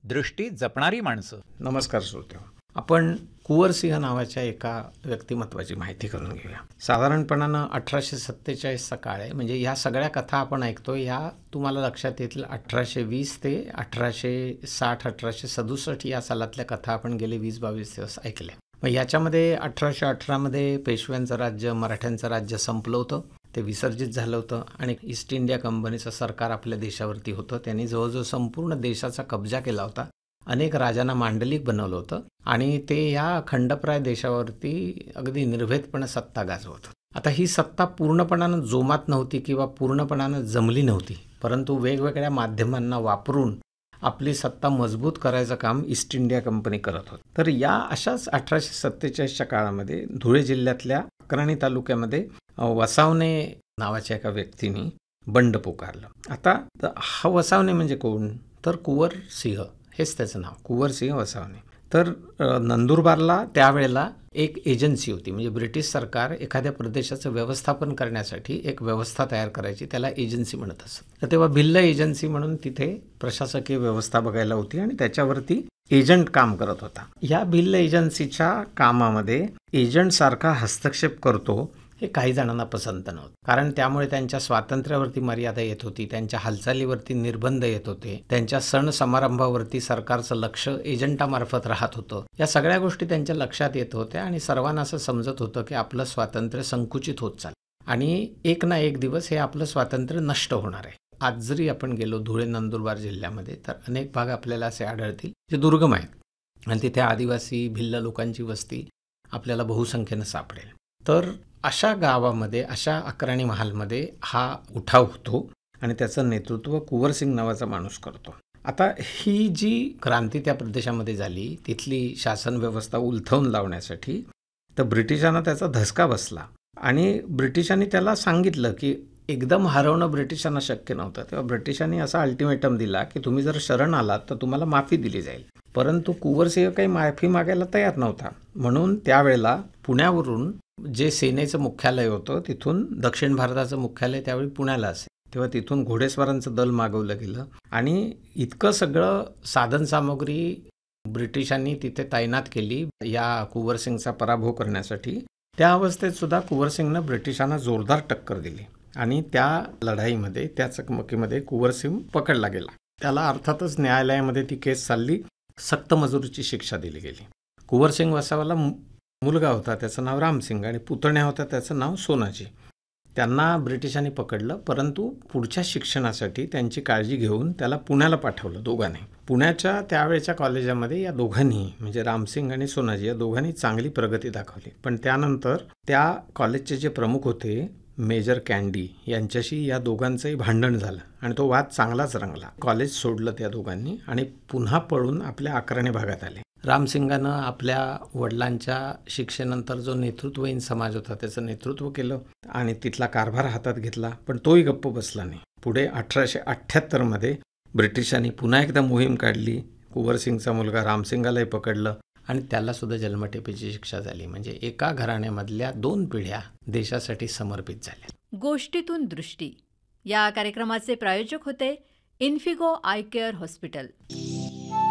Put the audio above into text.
दृष्टी जपणारी माणसं. नमस्कार श्रोत्यांनो, आपण कुंवरसिंह नावाच्या एका व्यक्तिमत्वाची माहिती करून घेऊया. साधारणपणानं 1847चा काळ आहे. म्हणजे या सगळ्या कथा आपण ऐकतो या तुम्हाला लक्षात येतील 1820 ते 1860-1867 या सालातल्या कथा आपण गेले 20-22 दिवस ऐकल्या. मग याच्यामध्ये 1818मध्ये पेशव्यांचं राज्य, मराठ्यांचं राज्य संपलं होतं, ते विसर्जित झालं होतं आणि ईस्ट इंडिया कंपनीचं सरकार आपल्या देशावरती होतं. त्यांनी जवळजवळ संपूर्ण देशाचा कब्जा केला होता. अनेक राजांना मांडलिक बनवलं होतं आणि ते या खंडप्राय देशावरती अगदी निर्भेदपणे सत्ता गाजवत होते. आता ही सत्ता पूर्णपणानं जोमात नव्हती किंवा पूर्णपणानं जमली नव्हती, परंतु वेगवेगळ्या माध्यमांना वापरून आपली सत्ता मजबूत करायचं काम ईस्ट इंडिया कंपनी करत होती. तर या अशाच 1847च्या काळामध्ये धुळे जिल्ह्यातल्या अक्राणी तालुक्यामध्ये वसावणे नावाच्या एका व्यक्तीने बंड पुकारलं. आता हा वसावणे म्हणजे कोण, तर कुंवरसिंह हेच त्याचं नाव, कुंवरसिंह वसावणे. तर नंदुरबारला त्यावेळेला एक एजन्सी होती. म्हणजे ब्रिटिश सरकार एखाद्या प्रदेशाचं व्यवस्थापन करण्यासाठी एक व्यवस्था तयार करायची, त्याला एजन्सी म्हणत असत. तर तेव्हा भिल्ल एजन्सी म्हणून तिथे प्रशासकीय व्यवस्था बघायला होती आणि त्याच्यावरती एजंट काम करत होता. या भिल्ल एजन्सीच्या कामामध्ये एजंटसारखा हस्तक्षेप करतो हे काही जणांना पसंत नव्हतं, कारण त्यामुळे त्यांच्या स्वातंत्र्यावरती मर्यादा येत होती, त्यांच्या हालचालीवरती निर्बंध येत होते, त्यांच्या सण समारंभावरती सरकारचं लक्ष एजंटामार्फत राहत होतं. या सगळ्या गोष्टी त्यांच्या लक्षात येत होत्या आणि सर्वांना असं समजत होतं की आपलं स्वातंत्र्य संकुचित होत चाललं आणि एक ना एक दिवस हे आपलं स्वातंत्र्य नष्ट होणार आहे. आज जरी आपण गेलो धुळे नंदुरबार जिल्ह्यामध्ये तर अनेक भाग आपल्याला असे आढळतील जे दुर्गम आहेत आणि तिथे आदिवासी भिल्ल लोकांची वस्ती आपल्याला बहुसंख्येनं सापडेल. तर अशा गावामध्ये, अशा अक्राणी महालमध्ये हा उठाव होतो आणि त्याचं नेतृत्व कुंवरसिंह नावाचा माणूस करतो. आता ही जी क्रांती त्या प्रदेशामध्ये झाली, तिथली शासन व्यवस्था उलथवून लावण्यासाठी तर ब्रिटिशांना त्याचा धसका बसला आणि ब्रिटिशांनी त्याला सांगितलं की एकदम हरवणं ब्रिटिशांना शक्य नव्हतं. तेव्हा ब्रिटिशांनी असा अल्टिमेटम दिला की तुम्ही जर शरण आलात तर तुम्हाला माफी दिली जाईल. परंतु कुंवरसिंह काही माफी मागायला तयार नव्हता. म्हणून त्यावेळेला पुण्यावरून जे सेनेचं मुख्यालय होतं, तिथून दक्षिण भारताचं मुख्यालय त्यावेळी पुण्याला असे, तेव्हा तिथून घोडेस्वारांचं दल मागवलं गेलं आणि इतकं सगळं साधनसामुग्री ब्रिटिशांनी तिथे तैनात केली या कुंवरसिंगचा पराभव करण्यासाठी. त्या अवस्थेत सुद्धा कुंवरसिंगनं ब्रिटिशांना जोरदार टक्कर दिली आणि त्या लढाईमध्ये, त्या चकमकीमध्ये कुंवरसिंग पकडला गेला. त्याला अर्थातच न्यायालयामध्ये ती केस चालली, सक्त मजुरीची शिक्षा दिली गेली. कुंवरसिंग वसावाला मुलगा होता, त्याचं नाव रामसिंग आणि पुतण्या होता, त्याचं नाव सोनाजी. त्यांना ब्रिटिशांनी पकडलं, परंतु पुढच्या शिक्षणासाठी त्यांची काळजी घेऊन त्याला पुण्याला पाठवलं दोघांनी. पुण्याच्या त्यावेळच्या कॉलेजामध्ये या दोघांनी म्हणजे रामसिंग आणि सोनाजी या दोघांनी चांगली प्रगती दाखवली. पण त्यानंतर त्या कॉलेजचे जे प्रमुख होते मेजर कॅन्डी यांच्याशी या दोघांचंही भांडण झालं आणि तो वाद चांगलाच रंगला. कॉलेज सोडलं त्या दोघांनी आणि पुन्हा पळून आपल्या अक्राणी भागात आले. रामसिंगानं आपल्या वडिलांच्या शिक्षेनंतर जो नेतृत्वहीन समाज होता त्याचं नेतृत्व केलं आणि तिथला कारभार हातात घेतला, पण तोही गप्प बसला नाही. पुढे 1878मध्ये ब्रिटिशांनी पुन्हा एकदा मोहीम काढली. कुंवरसिंगचा मुलगा रामसिंगालाही पकडलं आणि त्याला सुद्धा जन्मठेपेची शिक्षा झाली. म्हणजे एका घराण्यामधल्या 2 पिढ्या देशासाठी समर्पित झाल्या. गोष्टीतून दृष्टी या कार्यक्रमाचे प्रायोजक होते इन्फिगो आय केअर हॉस्पिटल.